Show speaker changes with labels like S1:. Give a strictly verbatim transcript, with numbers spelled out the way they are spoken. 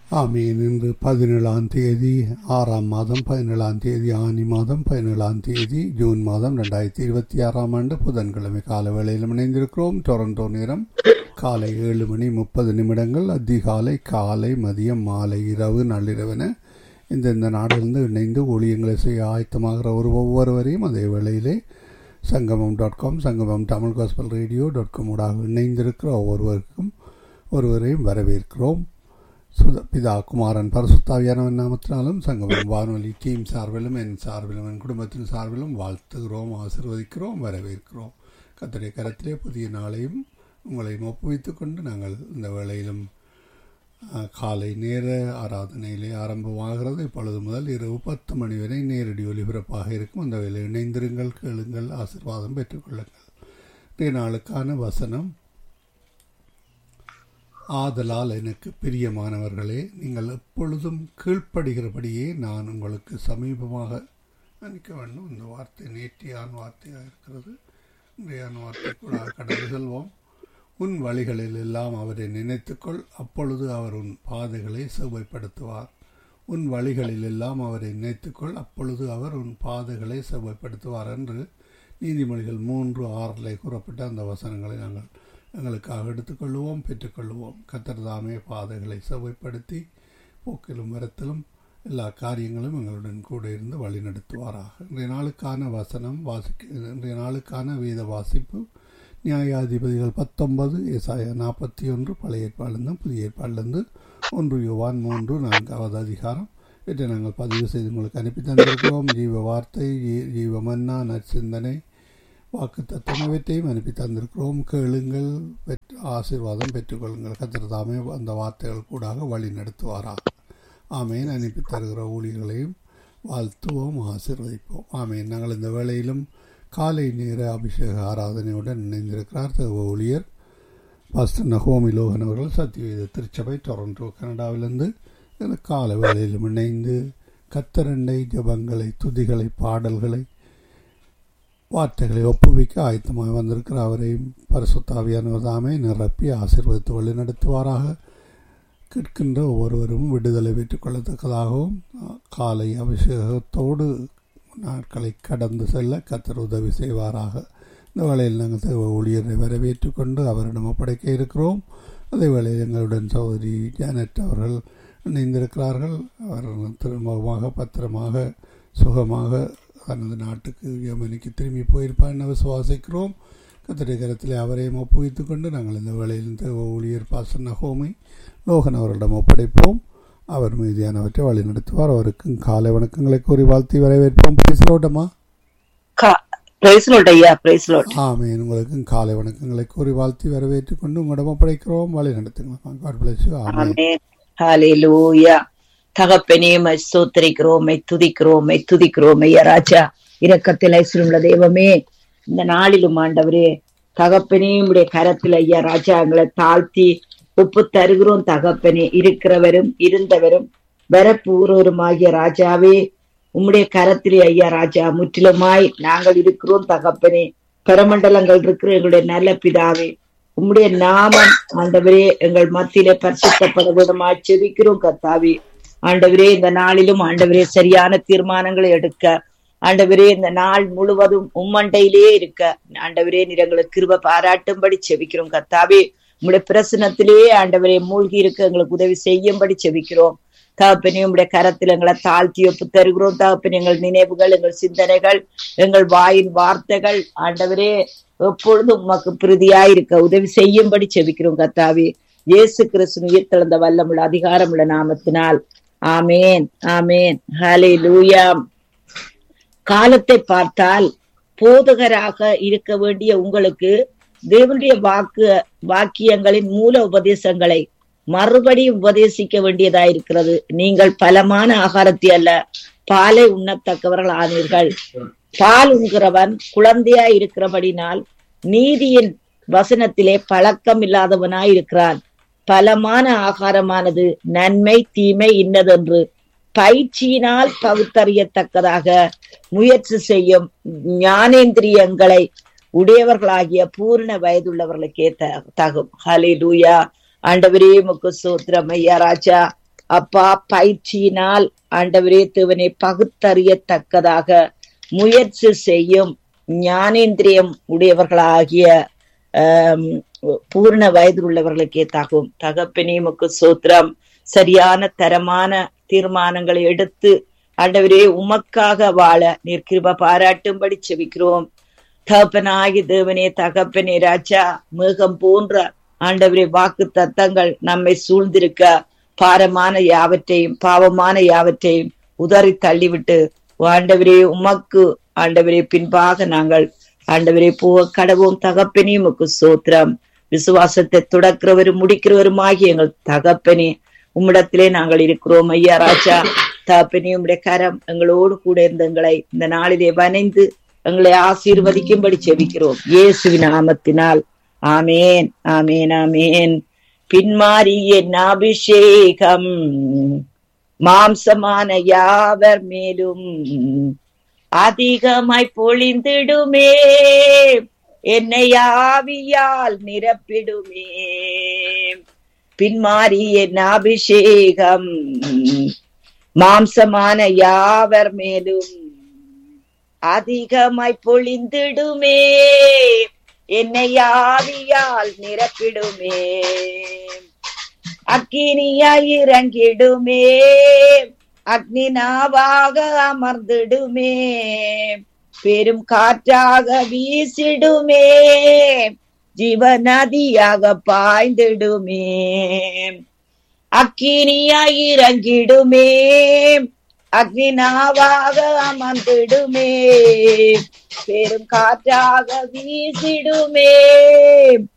S1: ஆமீன். இன்று பதினேழாம் தேதி ஆறாம் மாதம் பதினேழாம் தேதி ஆனி மாதம் பதினேழாம் தேதி ஜூன் மாதம் ரெண்டாயிரத்தி இருபத்தி ஆறாம் ஆண்டு புதன்கிழமை கால வேளையில் இணைந்திருக்கிறோம். டொரண்டோ நேரம் காலை ஏழு மணி முப்பது நிமிடங்கள். அதிகாலை, காலை, மதியம், மாலை, இரவு, நள்ளிரவென இந்தந்த நாடிலிருந்து இணைந்து ஊழியங்களை செய்ய ஆயத்தமாகிற ஒரு ஒவ்வொருவரையும் அதே வேளையிலே சங்கமம் டாட் காம் சங்கமம் Tamil gospel radio dot com ஊடாக இணைந்திருக்கிற ஒவ்வொருவருக்கும் ஒருவரையும் வரவேற்கிறோம். சுத பிதா குமாரன் பரிசுத்தாவியானவன் நாமத்தினாலும் சங்கமம் வானொலி டீம் சார்பிலும் என் சார்பிலும் என் குடும்பத்தின் சார்பிலும் வாழ்த்துகிறோம், ஆசீர்வதிக்கிறோம், வரவேற்கிறோம். கர்த்தருடைய கரத்திலே புதிய நாளையும் உங்களையும் ஒப்புவித்துக் கொண்டு நாங்கள் இந்த வேளையிலும் காலை நேர ஆராதனையிலே ஆரம்பமாகிறது. இப்பொழுது முதல் இரவு பத்து மணி வரை நேரடி ஒலிபரப்பாக இருக்கும். அந்த வேளையில் இணைந்திருங்கள், கேளுங்கள், ஆசீர்வாதம் பெற்றுக்கொள்ளுங்கள். இன்றைய நாளுக்கான வசனம்: ஆதலால் எனக்கு பிரியமானவர்களே, நீங்கள் எப்பொழுதும் கீழ்ப்படுகிறபடியே நான் உங்களுக்கு சமீபமாக நினைக்க வேண்டும். இந்த வார்த்தை நேற்றியான வார்த்தையாக இருக்கிறது. இன்றையான வார்த்தை கூட கடந்து செல்வோம். உன் வழிகளில் எல்லாம் அவரை நினைத்துக்கொள், அப்பொழுது அவர் உன் பாதைகளை செவ்வாய்ப்படுத்துவார். உன் வழிகளில் எல்லாம் அவரை நினைத்துக்கொள், அப்பொழுது அவர் உன் பாதைகளை செவ்வாய்ப்படுத்துவார் என்று நீதிமொழிகள் மூன்று ஆறில் கூறப்பட்ட அந்த வசனங்களை நாங்கள் எங்களுக்காக எடுத்துக்கொள்வோம், பெற்றுக்கொள்வோம். கர்த்தர் தாமே பாதைகளை செவ்வாய்ப்படுத்தி போக்கிலும் வரத்திலும் எல்லா காரியங்களும் எங்களுடன் கூட இருந்து வழி நடத்துவாராக. இன்றைய நாளுக்கான வசனம் வாசிக்க இன்றைய நாளுக்கான வேத வாசிப்பு நியாயாதிபதிகள் பத்தொன்பது, ஏசாயா நாற்பத்தி ஒன்று, பழைய ஏற்பாடிலிருந்து புதிய ஏற்பாடிலிருந்து ஒன்று யோவான் மூன்று நான்காவது அதிகாரம். இவற்றை நாங்கள் பதிவு செய்து உங்களுக்கு அனுப்பி தந்திருக்கிறோம். ஜீவ வார்த்தை, ஜீவ மன்னா, நற்சிந்தனை, வாக்கு தத்துவத்தையும் அனுப்பி தந்திருக்கிறோம். கேளுங்கள், பெற்று ஆசீர்வாதம் பெற்றுக்கொள்ளுங்கள். கர்த்தர் தாமே அந்த வார்த்தைகள் கூடாக வழி நடத்துவாராக. ஆமேன். அனுப்பி தருகிற ஊழியர்களையும் வாழ்த்துவோம், ஆசீர்வதிப்போம். ஆமேன். நாங்கள் இந்த வேளையிலும் காலை நேர அபிஷேக ஆராதனையுடன் இணைந்திருக்கிறார் தேவ ஊழியர் பாஸ்டர் நகோமி லோகன் அவர்கள், சத்தியவேத திருச்சபை, டொரண்டோ, கனடாவிலிருந்து காலை வேளையிலும் இணைந்து கத்தரண்டை ஜபங்களை, துதிகளை, பாடல்களை, வார்த்தைகளை ஒப்புவிக்க ஆயத்தமாக வந்திருக்கிற அவரையும் பரிசுத்தாவியானவர் தாமே நிரப்பி ஆசீர்வதித்து வழி நடத்துவாராக. கேட்கின்ற ஒவ்வொருவரும் விடுதலை பெற்றுக் கொள்ளத்தக்கதாகவும் காலை அபிஷேகத்தோடு நாட்களை கடந்து செல்ல கர்த்தர் உதவி செய்வாராக. இந்த வேளையில் நாங்கள் தேவ ஊழியரை வரவேற்று கொண்டு அவரிடம் ஒப்படைக்க இருக்கிறோம். அதே வேளையில் எங்களுடன் சகோதரி ஜானட் அவர்கள் இணைந்திருக்கிறார்கள். அவர் திரும்பமாக பத்திரமாக சுகமாக தனது நாட்டுக்கு யமனிக்கு திரும்பி போயிருப்பார் என விசுவாசிக்கிறோம். கர்த்தருடைய கரத்தில் அவரையும் ஒப்புவித்துக் கொண்டு நாங்கள் இந்த வேளையில் தேவ ஊழியர் பாஸ்டர் நகோமி லோகன் அவர்களிடம் ஒப்படைப்போம். அவர் மீதியானவற்றை வழி நடத்துவார். அவருக்கும் காலை வணக்கங்களை கூறி வாழ்த்தி வரவேற்போம். பேசலோட்டமா? ஆமேன். உங்களுக்கும் காலை வணக்கங்களை கூறி வாழ்த்தி வரவேற்றுக் கொண்டு உங்களிடம் ஒப்படைக்கிறோம். வழி நடத்துங்க.
S2: தகப்பனே ஸ்தோத்திரிக்கிறோம், துதிக்கிறோம், துதிக்கிறோம். ஐயா ராஜா, இரக்கத்தில் ஐஸ்வர்யமுள்ள தெய்வமே, இந்த நாளிலும் ஆண்டவரே தகப்பனே உம்முடைய கரத்தில் ஐயா ராஜா எங்களை தாழ்த்தி ஒப்பு தருகிறோம். தகப்பனே, இருக்கிறவரும் இருந்தவரும் வரப்பூர்வரும் ஆகிய ராஜாவே, உம்முடைய கரத்திலே ஐயா ராஜா முற்றிலுமாய் நாங்கள் இருக்கிறோம். தகப்பனே, பரமண்டலங்கள் இருக்கிற எங்களுடைய நல்ல பிதாவே, உம்முடைய நாமம் ஆண்டவரே எங்கள் மத்தியிலே பரிசுத்தப்பட விடமாய் செபிக்கிறோம். கர்த்தாவே, ஆண்டவரே இந்த நாளிலும் ஆண்டவரே சரியான தீர்மானங்களை எடுக்க, ஆண்டவரே இந்த நாள் முழுவதும் உம்மண்டையிலே இருக்க ஆண்டவரே நீர் எங்களுக்கு கிருபை பாராட்டும்படி செபிக்கிறோம். கர்த்தாவே, உங்களுடைய பிரசனத்திலே ஆண்டவரே மூழ்கி இருக்க எங்களுக்கு உதவி செய்யும்படி செபிக்கிறோம். தகப்பனே, உங்களுடைய கரத்தில் எங்களை தாழ்த்தி ஒப்பு தருகிறோம். தகப்பனே, எங்கள் நினைவுகள், எங்கள் சிந்தனைகள், எங்கள் வாயின் வார்த்தைகள் ஆண்டவரே எப்பொழுதும் உமக்கு பிரதியாயிருக்க உதவி செய்யும்படி செபிக்கிறோம். கர்த்தாவே, இயேசு கிறிஸ்து உயிர்த்தெழுந்த வல்லமுள்ள அதிகாரமுள்ள நாமத்தினால் ஆமேன், ஆமேன். ஹல்லேலூயா. காலத்தை பார்த்தால் போதகராக இருக்க வேண்டிய உங்களுக்கு தேவனுடைய வாக்கு வாக்கியங்களின் மூல உபதேசங்களை மறுபடியும் உபதேசிக்க வேண்டியதாயிருக்கிறது. நீங்கள் பலமான ஆகாரத்தை அல்ல பாலை உண்ணத்தக்கவர்கள் ஆனீர்கள். பால் உண்கிறவன் குழந்தையா இருக்கிறபடினால் நீதியின் வசனத்திலே பழக்கம் இல்லாதவனாய் இருக்கிறான். பலமான ஆகாரமானது நன்மை தீமை இன்னதென்று பயிற்சியினால் பகுத்தறியத்தக்கதாக முயற்சி செய்யும் ஞானேந்திரியங்களை உடையவர்களாகிய பூர்ண வயதுள்ளவர்களுக்கே தகும். ஹல்லேலூயா. ஆண்டவரே உமக்கு ஸ்தோத்திரம். ஐயா ராஜா, அப்பா பயிற்சியினால் ஆண்டவரே தேவனை பகுத்தறியத்தக்கதாக முயற்சி செய்யும் ஞானேந்திரியம் உடையவர்களாகிய ஆஹ் பூர்ண வயது உள்ளவர்களுக்கே தகும். தகப்பனே உமக்கு சோத்திரம். சரியான தரமான தீர்மானங்களை எடுத்து ஆண்டவரே உமக்காக வாழ நீர் கிருபை பாராட்டும்படி செபிக்கிறோம். தகப்பனாகி தேவனே தகப்பனே ராஜா, மேகம் போன்ற ஆண்டவரே வாக்கு தத்தங்கள் நம்மை சூழ்ந்திருக்க பாரமான யாவற்றையும் பாவமான யாவற்றையும் உதறி தள்ளிவிட்டு ஆண்டவரே உமக்கு ஆண்டவரே பின்பாக நாங்கள் ஆண்டவரே போக கடவோம். தகப்பனே உமக்கு சோத்திரம். விசுவாசத்தை தொடக்கிறவரும் முடிக்கிறவருமாகி எங்கள் தகப்பனே உம்மிடத்திலே நாங்கள் இருக்கிறோம் ஐயா ராஜா. தகப்பனே உம்முடைய கரம் எங்களோடு கூட இருந்த எங்களை இந்த நாளிலே வனைந்து எங்களை ஆசீர்வதிக்கும்படி செபிக்கிறோம் இயேசுவின் நாமத்தினால். ஆமேன் ஆமேன் ஆமேன். பின்மாறி என் அபிஷேகம் மாம்சமான யாவர் மேலும் அதிகமாய் பொழிந்திடுமே, என்னை ஆவியால் நிரப்பிடுமே. பின்மாறி என் அபிஷேகம் மாம்சமான யாவர் மேலும் அதிகமாய் பொழிந்திடுமே, என்னை ஆவியால் நிரப்பிடுமே. அக்கினியாய் இறங்கிடுமே, அக்னி நாவாக அமர்ந்திடுமே, பெரும் காற்றாக வீசிடுமே, ஜீவநதியாக பாய்ந்திடுமே. அக்கினியாய் இறங்கிடுமே, அக்னி நாவாக அமர்ந்திடுமே, பெரும் காற்றாக வீசிடுமே,